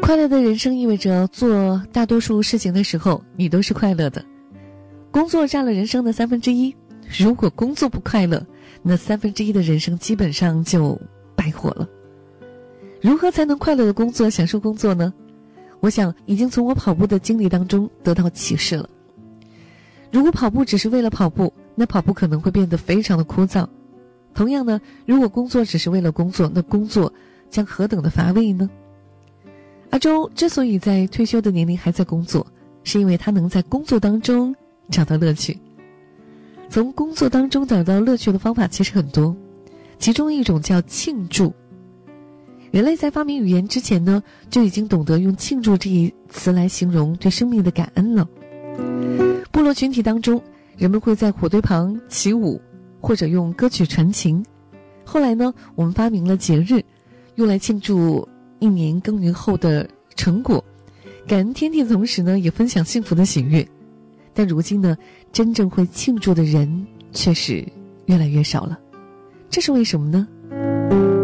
快乐的人生意味着做大多数事情的时候你都是快乐的。工作占了人生的1/3，如果工作不快乐，那1/3的人生基本上就白活了。如何才能快乐的工作，享受工作呢？我想已经从我跑步的经历当中得到启示了。如果跑步只是为了跑步，那跑步可能会变得非常的枯燥。同样呢，如果工作只是为了工作，那工作将何等的乏味呢？阿周之所以在退休的年龄还在工作，是因为他能在工作当中找到乐趣。从工作当中找到乐趣的方法其实很多，其中一种叫庆祝。人类在发明语言之前呢，就已经懂得用庆祝这一词来形容对生命的感恩了。部落群体当中，人们会在火堆旁起舞，或者用歌曲传情。后来呢，我们发明了节日，用来庆祝一年耕耘后的成果，感恩天地的同时呢，也分享幸福的喜悦。但如今呢，真正会庆祝的人却是越来越少了。这是为什么呢？